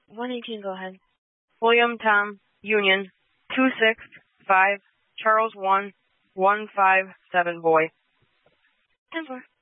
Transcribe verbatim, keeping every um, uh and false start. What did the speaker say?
one eighteen, go ahead. William Tom Union two six five Charles one one five seven boy. ten four.